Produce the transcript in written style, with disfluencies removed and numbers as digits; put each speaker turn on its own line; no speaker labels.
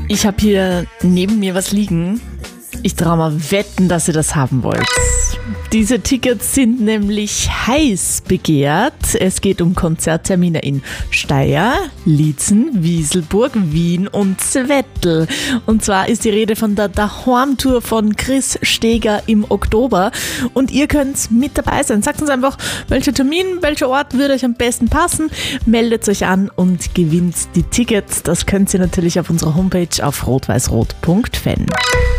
Ich habe hier neben mir was liegen. Ich traue mal wetten, dass ihr das haben wollt. Diese Tickets sind nämlich heiß begehrt. Es geht um Konzerttermine in Steyr, Liezen, Wieselburg, Wien und Zwettl. Und zwar ist die Rede von der Daheim-Tour von Chris Steger im Oktober. Und ihr könnt mit dabei sein. Sagt uns einfach, welcher Termin, welcher Ort würde euch am besten passen. Meldet euch an und gewinnt die Tickets. Das könnt ihr natürlich auf unserer Homepage auf rot-weiß-rot.fan.